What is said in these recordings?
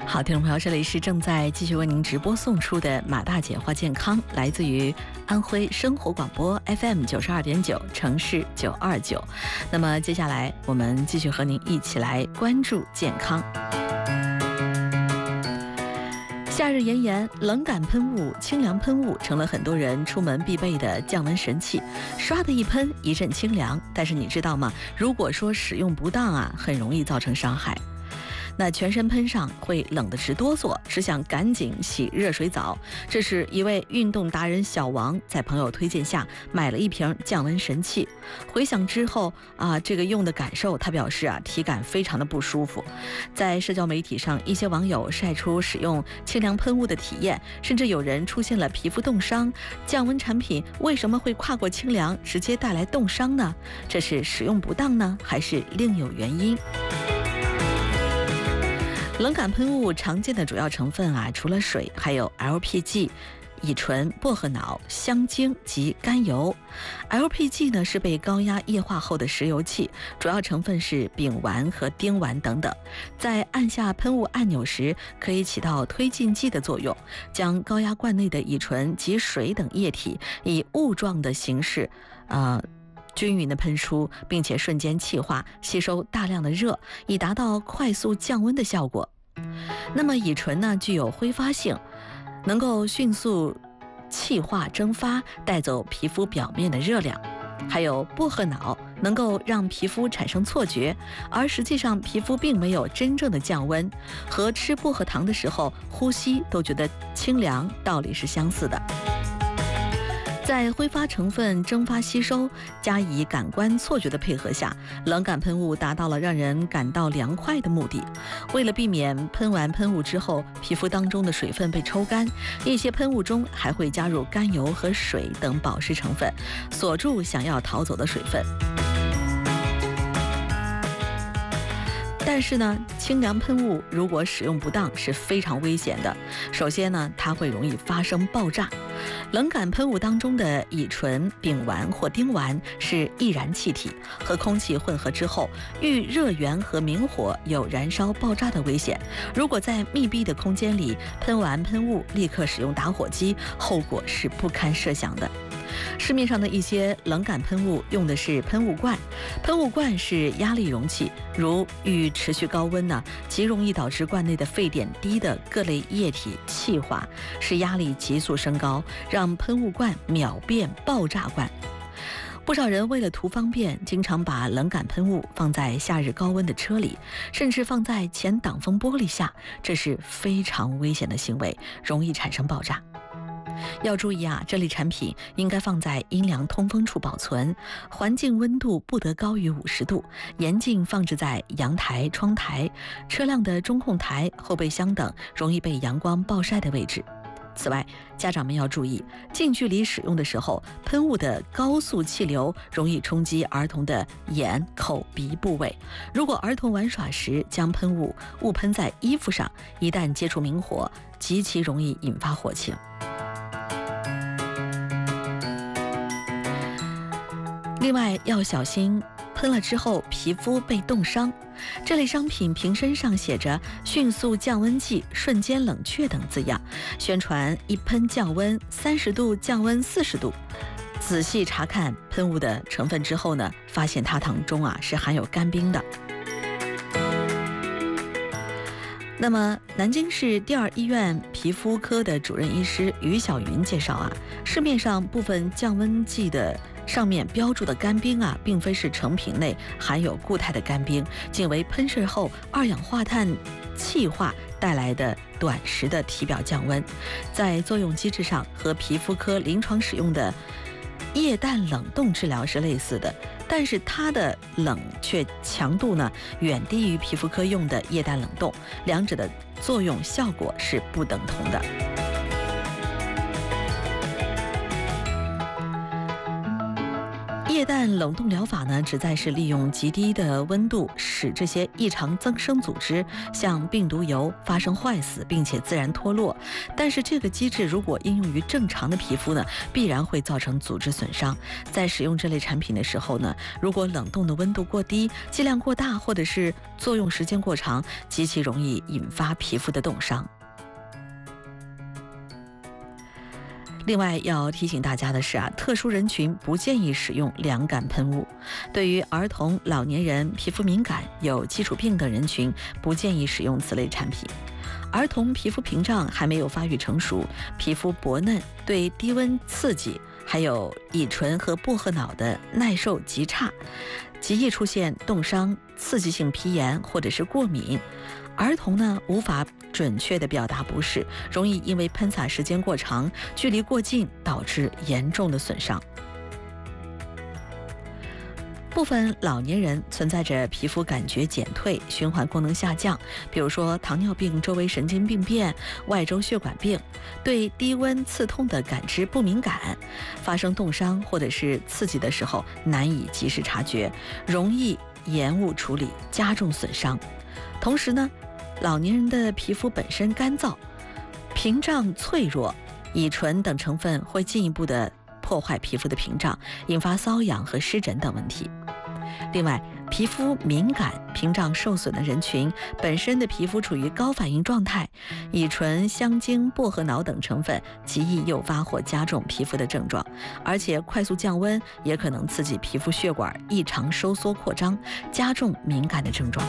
好，听众朋友，这里是正在继续为您直播送出的马大姐话健康，来自于安徽生活广播 FM 92.9城市929。那么接下来我们继续和您一起来关注健康。夏日炎炎，冷感喷雾、清凉喷雾成了很多人出门必备的降温神器，唰的一喷，一阵清凉。但是你知道吗？如果说使用不当啊，很容易造成伤害。那全身喷上会冷得直哆嗦，只想赶紧洗热水澡。这是一位运动达人小王在朋友推荐下买了一瓶降温神器。回想之后这个用的感受，他表示体感非常的不舒服。在社交媒体上，一些网友晒出使用清凉喷雾的体验，甚至有人出现了皮肤冻伤。降温产品为什么会跨过清凉直接带来冻伤呢？这是使用不当呢，还是另有原因？冷感喷雾常见的主要成分除了水，还有 LPG、乙醇、薄荷脑、香精及甘油。LPG 呢是被高压液化后的石油气，主要成分是丙烷和丁烷等等。在按下喷雾按钮时，可以起到推进剂的作用，将高压罐内的乙醇及水等液体以雾状的形式均匀的喷出，并且瞬间气化，吸收大量的热，以达到快速降温的效果。那么乙醇呢，具有挥发性，能够迅速气化蒸发，带走皮肤表面的热量。还有薄荷脑，能够让皮肤产生错觉，而实际上皮肤并没有真正的降温，和吃薄荷糖的时候呼吸都觉得清凉，道理是相似的。在挥发成分蒸发吸收加以感官错觉的配合下，冷感喷雾达到了让人感到凉快的目的。为了避免喷完喷雾之后皮肤当中的水分被抽干，一些喷雾中还会加入甘油和水等保湿成分，锁住想要逃走的水分。但是呢，清凉喷雾如果使用不当是非常危险的。首先呢，它会容易发生爆炸。冷感喷雾当中的乙醇、丙烷或丁烷是易燃气体，和空气混合之后遇热源和明火有燃烧爆炸的危险。如果在密闭的空间里喷完喷雾，立刻使用打火机，后果是不堪设想的。市面上的一些冷感喷雾用的是喷雾罐，喷雾罐是压力容器，如遇持续高温极容易导致罐内的沸点低的各类液体气化，使压力急速升高，让喷雾罐秒变爆炸罐。不少人为了图方便，经常把冷感喷雾放在夏日高温的车里，甚至放在前挡风玻璃下，这是非常危险的行为，容易产生爆炸。要注意这类产品应该放在阴凉通风处保存，环境温度不得高于50度，严禁放置在阳台、窗台、车辆的中控台、后备箱等容易被阳光暴晒的位置。此外，家长们要注意，近距离使用的时候，喷雾的高速气流容易冲击儿童的眼、口、鼻部位。如果儿童玩耍时将喷雾误喷在衣服上，一旦接触明火，极其容易引发火情。另外要小心喷了之后皮肤被冻伤，这类商品瓶身上写着迅速降温剂、瞬间冷却等字样，宣传一喷降温30度、降温40度。仔细查看喷雾的成分之后呢，发现它当中是含有干冰的。那么南京市第二医院皮肤科的主任医师于小云介绍市面上部分降温剂的上面标注的干冰并非是成品内含有固态的干冰，仅为喷射后二氧化碳气化带来的短时的体表降温，在作用机制上和皮肤科临床使用的液氮冷冻治疗是类似的，但是它的冷却强度呢远低于皮肤科用的液氮冷冻，两者的作用效果是不等同的。液氮冷冻疗法呢，旨在是利用极低的温度，使这些异常增生组织像病毒疣发生坏死，并且自然脱落。但是这个机制如果应用于正常的皮肤呢，必然会造成组织损伤。在使用这类产品的时候呢，如果冷冻的温度过低、剂量过大，或者是作用时间过长，极其容易引发皮肤的冻伤。另外要提醒大家的是特殊人群不建议使用凉感喷雾。对于儿童、老年人、皮肤敏感、有基础病等人群，不建议使用此类产品。儿童皮肤屏障还没有发育成熟，皮肤薄嫩，对低温刺激还有乙醇和薄荷脑的耐受极差，极易出现冻伤、刺激性皮炎或者是过敏。儿童呢，无法准确地表达不适，容易因为喷洒时间过长、距离过近，导致严重的损伤。部分老年人存在着皮肤感觉减退、循环功能下降，比如说糖尿病周围神经病变、外周血管病，对低温刺痛的感知不敏感，发生冻伤或者是刺激的时候难以及时察觉，容易延误处理，加重损伤。同时呢，老年人的皮肤本身干燥，屏障脆弱，乙醇等成分会进一步的破坏皮肤的屏障，引发瘙痒和湿疹等问题。另外，皮肤敏感、屏障受损的人群本身的皮肤处于高反应状态，乙醇、香精、薄荷脑等成分极易诱发或加重皮肤的症状，而且快速降温也可能刺激皮肤血管异常收缩扩张，加重敏感的症状。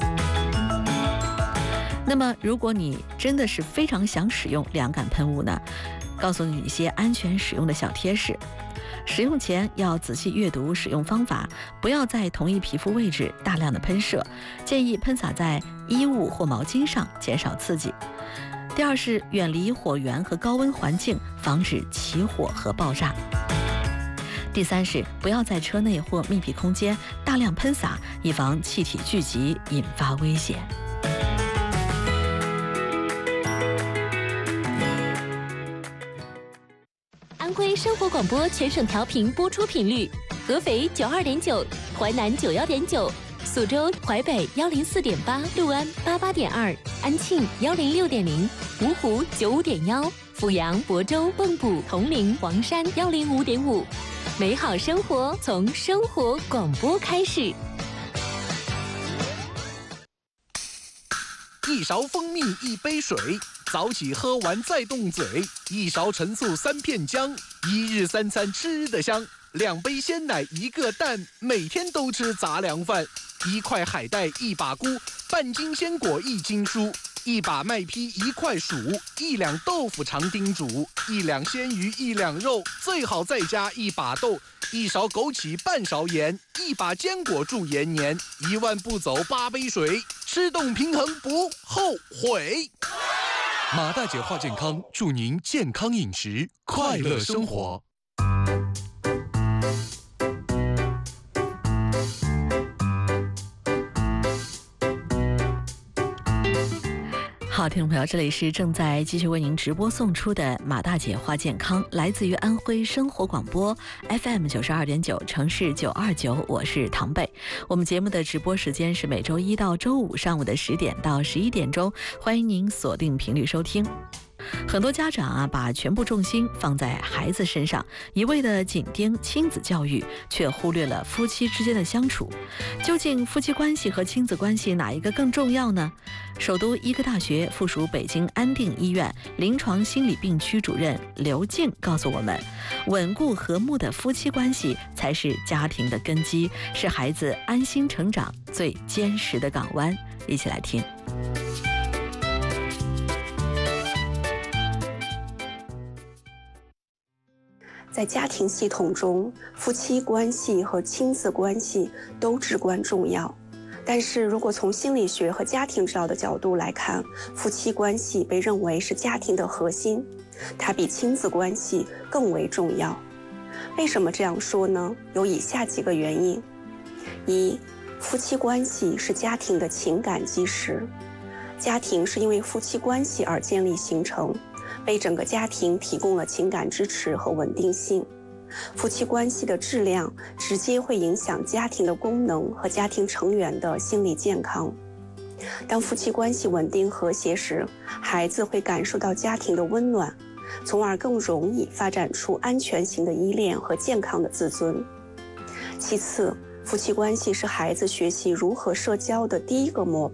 那么如果你真的是非常想使用凉感喷雾呢，告诉你一些安全使用的小贴士。使用前要仔细阅读使用方法，不要在同一皮肤位置大量的喷射，建议喷洒在衣物或毛巾上，减少刺激。第二是远离火源和高温环境，防止起火和爆炸。第三是不要在车内或密闭空间大量喷洒，以防气体聚集引发危险。 安徽生活广播全省调频播出频率：合肥92.9，淮南91.9，宿州、淮北104.8，六安88.2，安庆106.0，芜湖95.1，阜阳、亳州、蚌埠、铜陵、黄山105.5。美好生活从生活广播开始。 一勺蜂蜜一杯水，早起喝完再动嘴。一勺陈醋3片姜，一日3餐吃得香。2杯鲜奶1个蛋，每天都吃杂粮饭。1块海带1把菇，半斤鲜果1斤蔬。1把麦坯1块薯，1两豆腐长丁煮，1两鲜鱼1两肉，最好再加1把豆，1勺枸杞半勺盐，1把坚果助延年，1万步走8杯水，吃动平衡不后悔。马大姐话健康，祝您健康饮食，快乐生活。 好，听众朋友，这里是正在继续为您直播送出的马大姐话健康，来自于安徽生活广播 FM 92.9，城市929，我是唐贝。我们节目的直播时间是每周一到周五上午的10点到11点钟，欢迎您锁定频率收听。很多家长把全部重心放在孩子身上，一味的紧盯亲子教育，却忽略了夫妻之间的相处。究竟夫妻关系和亲子关系哪一个更重要呢？首都医科大学附属北京安定医院临床心理病区主任刘静告诉我们，稳固和睦的夫妻关系才是家庭的根基，是孩子安心成长最坚实的港湾。一起来听。 在家庭系统中，夫妻关系和亲子关系都至关重要。但是如果从心理学和家庭治疗的角度来看，夫妻关系被认为是家庭的核心，它比亲子关系更为重要。为什么这样说呢？有以下几个原因。一，夫妻关系是家庭的情感基石。家庭是因为夫妻关系而建立形成，为整个家庭提供了情感支持和稳定性。 夫妻关系的质量直接会影响家庭的功能和家庭成员的心理健康。当夫妻关系稳定和谐时，孩子会感受到家庭的温暖，从而更容易发展出安全型的依恋和健康的自尊。其次，夫妻关系是孩子学习如何社交的第一个模